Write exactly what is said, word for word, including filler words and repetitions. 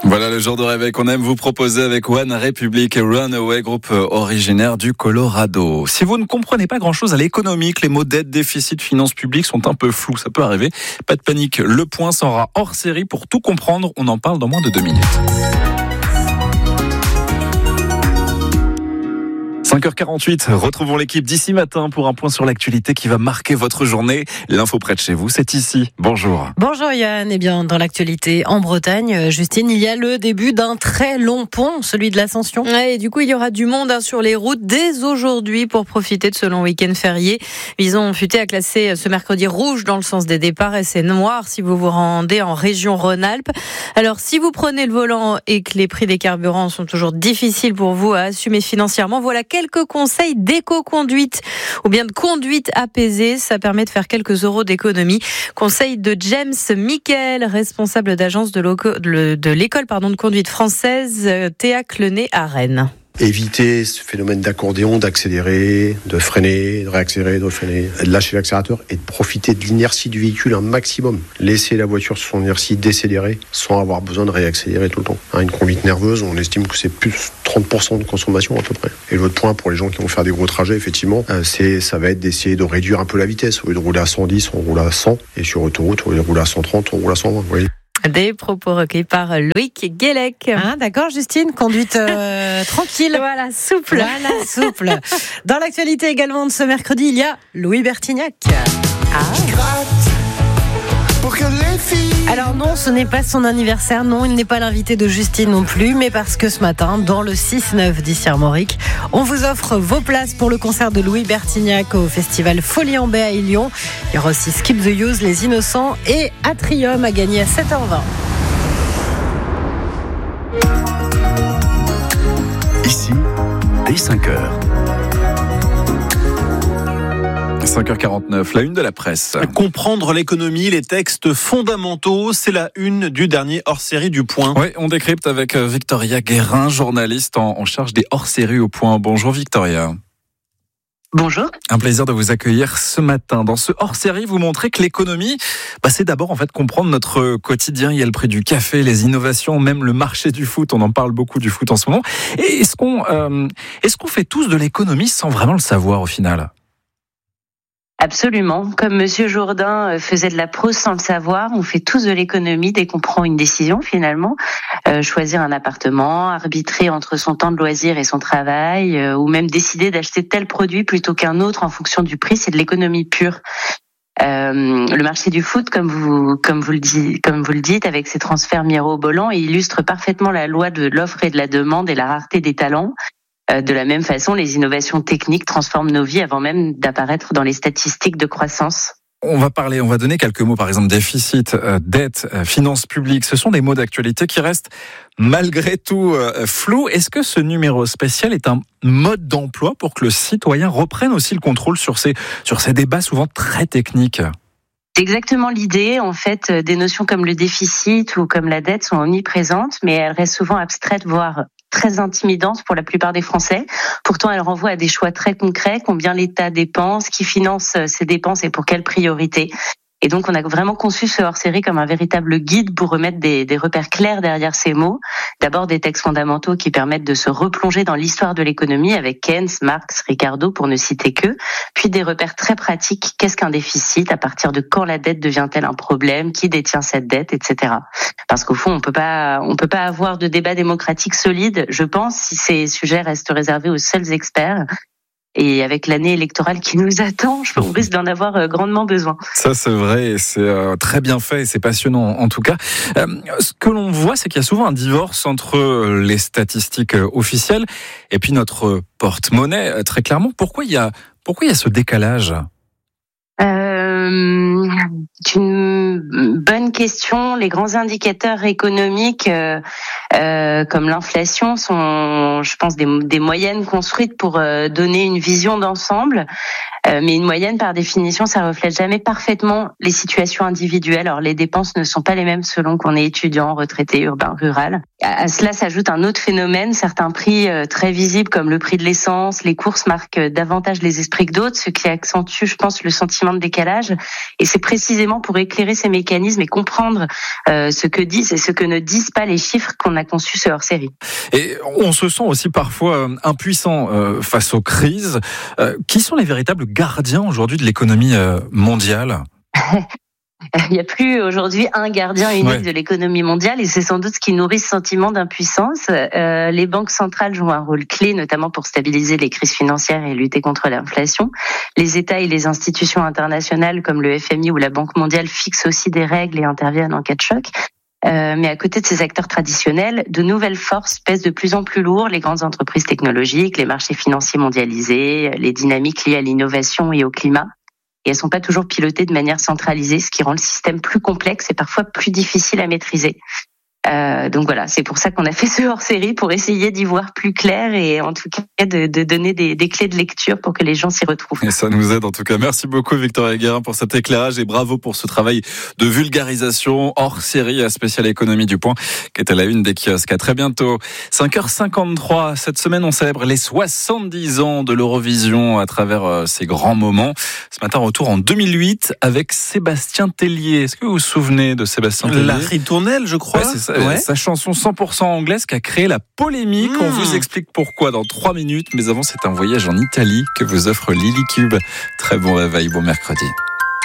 Voilà le genre de réveil qu'on aime vous proposer avec One Republic et Runaway, groupe originaire du Colorado. Si vous ne comprenez pas grand-chose à l'économie, que les mots dette, déficit, finances publiques sont un peu flous, ça peut arriver. Pas de panique, le point sera hors série pour tout comprendre. On en parle dans moins de deux minutes. cinq heures quarante-huit, retrouvons l'équipe d'ici matin pour un point sur l'actualité qui va marquer votre journée. L'info près de chez vous, c'est ici. Bonjour. Bonjour Yann. Eh bien, dans l'actualité en Bretagne, Justine, il y a le début d'un très long pont, celui de l'Ascension. Ouais, et du coup, il y aura du monde hein, sur les routes dès aujourd'hui pour profiter de ce long week-end férié. Ils ont futé à classer ce mercredi rouge dans le sens des départs et c'est noir si vous vous rendez en région Rhône-Alpes. Alors, si vous prenez le volant et que les prix des carburants sont toujours difficiles pour vous à assumer financièrement, voilà quelques conseils d'éco-conduite ou bien de conduite apaisée. Ça permet de faire quelques euros d'économie. Conseil de James Michael, responsable d'agence de, loco- de l'école pardon, de conduite française Théa Clenay à Rennes. Éviter ce phénomène d'accordéon, d'accélérer, de freiner, de réaccélérer, de freiner, de lâcher l'accélérateur et de profiter de l'inertie du véhicule un maximum. Laisser la voiture sur son inertie décélérer sans avoir besoin de réaccélérer tout le temps. Une conduite nerveuse, on estime que c'est plus trente pour cent de consommation à peu près. Et l'autre point pour les gens qui vont faire des gros trajets, effectivement, c'est, ça va être d'essayer de réduire un peu la vitesse. Au lieu de rouler à cent dix, on roule à cent. Et sur autoroute, au lieu de rouler à cent trente, on roule à cent vingt. Vous voyez ? Des propos recueillis par Loïc Guélec. Ah, d'accord, Justine, conduite euh, tranquille. Voilà, souple. Voilà, souple. Dans l'actualité également de ce mercredi, il y a Louis Bertignac. Ah. Alors non, ce n'est pas son anniversaire, non, il n'est pas l'invité de Justine non plus, mais parce que ce matin, dans le six neuf d'Issy Armorique, on vous offre vos places pour le concert de Louis Bertignac au festival Folie en Baie à Lyon. Il y aura aussi Skip the Use, Les Innocents et Atrium à gagner à sept heures vingt. Ici, dès cinq heures. cinq heures quarante-neuf, la une de la presse. Comprendre l'économie, les textes fondamentaux, c'est la une du dernier hors-série du Point. Oui, on décrypte avec Victoria Guérin, journaliste en, en charge des hors-séries au Point. Bonjour Victoria. Bonjour. Un plaisir de vous accueillir ce matin. Dans ce hors-série, vous montrez que l'économie, bah, c'est d'abord en fait comprendre notre quotidien. Il y a le prix du café, les innovations, même le marché du foot. On en parle beaucoup du foot en ce moment. Et est-ce qu'on, euh, est-ce qu'on fait tous de l'économie sans vraiment le savoir au final ? Absolument. Comme Monsieur Jourdain faisait de la prose sans le savoir, on fait tous de l'économie dès qu'on prend une décision finalement. Euh, choisir un appartement, arbitrer entre son temps de loisir et son travail, euh, ou même décider d'acheter tel produit plutôt qu'un autre en fonction du prix, c'est de l'économie pure. Euh, le marché du foot, comme vous, comme vous le dites, comme vous le dites, avec ses transferts mirobolants, illustre parfaitement la loi de l'offre et de la demande et la rareté des talents. De la même façon, les innovations techniques transforment nos vies avant même d'apparaître dans les statistiques de croissance. On va parler, on va donner quelques mots, par exemple déficit, euh, dette, euh, finances publiques. Ce sont des mots d'actualité qui restent malgré tout euh, flous. Est-ce que ce numéro spécial est un mode d'emploi pour que le citoyen reprenne aussi le contrôle sur ces, sur ces débats souvent très techniques ? C'est exactement l'idée. En fait, des notions comme le déficit ou comme la dette sont omniprésentes, mais elles restent souvent abstraites, voire très intimidantes pour la plupart des Français. Pourtant, elles renvoient à des choix très concrets, combien l'État dépense, qui finance ces dépenses et pour quelles priorités. Et donc, on a vraiment conçu ce hors-série comme un véritable guide pour remettre des, des repères clairs derrière ces mots. D'abord, des textes fondamentaux qui permettent de se replonger dans l'histoire de l'économie avec Keynes, Marx, Ricardo, pour ne citer que. Puis des repères très pratiques. Qu'est-ce qu'un déficit? À partir de quand la dette devient-elle un problème? Qui détient cette dette, et cetera. Parce qu'au fond, on peut pas, on peut pas avoir de débat démocratique solide, je pense, si ces sujets restent réservés aux seuls experts. Et avec l'année électorale qui nous attend, on risque d'en avoir grandement besoin. Ça, c'est vrai, et c'est euh, très bien fait, et c'est passionnant en tout cas. Euh, ce que l'on voit, c'est qu'il y a souvent un divorce entre les statistiques officielles et puis notre porte-monnaie, très clairement. Pourquoi il y a, pourquoi il y a ce décalage ? Euh, c'est une bonne question. Les grands indicateurs économiques, euh, euh, comme l'inflation, sont, je pense, des, des moyennes construites pour euh, donner une vision d'ensemble. Euh, mais une moyenne, par définition, ça reflète jamais parfaitement les situations individuelles. Alors, les dépenses ne sont pas les mêmes selon qu'on est étudiant, retraité, urbain, rural. À, à cela s'ajoute un autre phénomène. Certains prix euh, très visibles, comme le prix de l'essence, les courses, marquent davantage les esprits que d'autres, ce qui accentue, je pense, le sentiment de décalage. Et c'est précisément pour éclairer ces mécanismes et comprendre euh, ce que disent et ce que ne disent pas les chiffres qu'on a conçu ce hors-série. Et on se sent aussi parfois impuissant euh, face aux crises. Euh, qui sont les véritables gardiens aujourd'hui de l'économie euh, mondiale ? Il n'y a plus aujourd'hui un gardien unique ouais. de l'économie mondiale et c'est sans doute ce qui nourrit ce sentiment d'impuissance. Euh, les banques centrales jouent un rôle clé, notamment pour stabiliser les crises financières et lutter contre l'inflation. Les États et les institutions internationales comme le F M I ou la Banque mondiale fixent aussi des règles et interviennent en cas de choc. Euh, mais à côté de ces acteurs traditionnels, de nouvelles forces pèsent de plus en plus lourd, les grandes entreprises technologiques, les marchés financiers mondialisés, les dynamiques liées à l'innovation et au climat. Et elles sont pas toujours pilotées de manière centralisée, ce qui rend le système plus complexe et parfois plus difficile à maîtriser. Euh, donc voilà, c'est pour ça qu'on a fait ce hors-série, pour essayer d'y voir plus clair et en tout cas de, de donner des, des clés de lecture pour que les gens s'y retrouvent. Et ça nous aide en tout cas. Merci beaucoup Victoria Guérin pour cet éclairage et bravo pour ce travail de vulgarisation hors-série à spéciale économie du point qui est à la une des kiosques. À très bientôt. cinq heures cinquante-trois. Cette semaine, on célèbre les soixante-dix ans de l'Eurovision à travers ces grands moments. Ce matin, retour en deux mille huit avec Sébastien Tellier. Est-ce que vous vous souvenez de Sébastien Tellier ? La ritournelle, je crois. Ouais, c'est ça. Ouais. Sa chanson cent pour cent anglaise qui a créé la polémique. Mmh. On vous explique pourquoi dans trois minutes. Mais avant, c'est un voyage en Italie que vous offre Lily Cube. Très bon réveil, bon mercredi.